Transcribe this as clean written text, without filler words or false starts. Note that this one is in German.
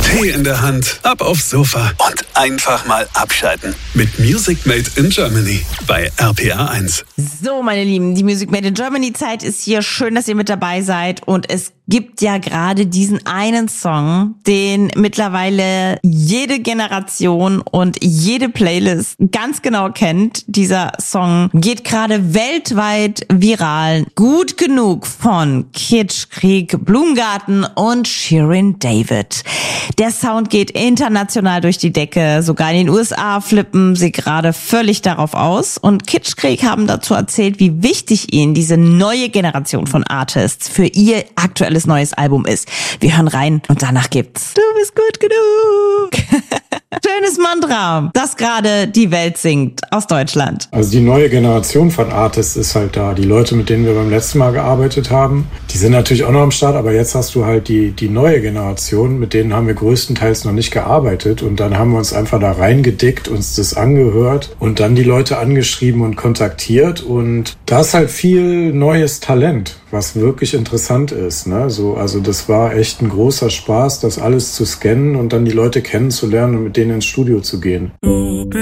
Tee in der Hand, ab aufs Sofa und einfach mal abschalten. Mit Music Made in Germany bei RPA 1. So, meine Lieben, die Music Made in Germany Zeit ist hier. Schön, dass ihr mit dabei seid. Und es gibt ja gerade diesen einen Song, den mittlerweile jede Generation und jede Playlist ganz genau kennt. Dieser Song geht gerade weltweit viral. Gut genug von Kitschkrieg, Blumengarten und Shirin David. Der Sound geht international durch die Decke. Sogar in den USA flippen sie gerade völlig darauf aus. Und Kitschkrieg haben dazu erzählt, wie wichtig ihnen diese neue Generation von Artists für ihr aktuelles neues Album ist. Wir hören rein und danach gibt's Du bist gut genug. Schönes Mantra, das gerade die Welt singt aus Deutschland. Also die neue Generation von Artists ist halt da. Die Leute, mit denen wir beim letzten Mal gearbeitet haben, die sind natürlich auch noch am Start, aber jetzt hast du halt die neue Generation, mit denen haben wir größtenteils noch nicht gearbeitet und dann haben wir uns einfach da reingedickt, uns das angehört und dann die Leute angeschrieben und kontaktiert und da ist halt viel neues Talent, was wirklich interessant ist, ne? Also das war echt ein großer Spaß, das alles zu scannen und dann die Leute kennenzulernen und mit denen ins Studio zu gehen.